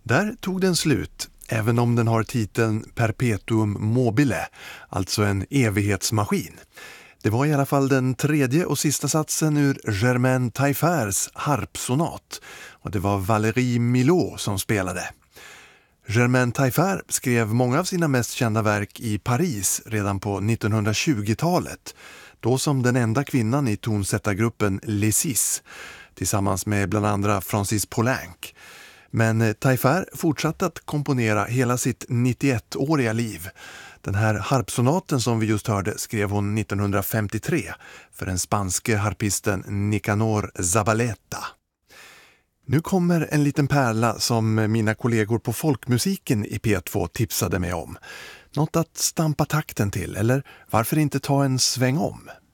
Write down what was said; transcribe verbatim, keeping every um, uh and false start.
Där tog den slut, även om den har titeln Perpetuum mobile, alltså en evighetsmaskin. Det var i alla fall den tredje och sista satsen ur Germaine Taillefer's harpsonat, och det var Valérie Milhaud som spelade. Germaine Taillefer skrev många av sina mest kända verk i Paris redan på nittonhundratjugotalet, då som den enda kvinnan i tonsättargruppen Les Six, tillsammans med bland andra Francis Poulenc. Men Taillefer fortsatte att komponera hela sitt nittioettåriga liv. Den här harpsonaten som vi just hörde skrev hon nittonhundrafemtiotre för den spanske harpisten Nicanor Zabaleta. Nu kommer en liten pärla som mina kollegor på Folkmusiken i P två tipsade mig om. Något att stampa takten till, eller varför inte ta en sväng om?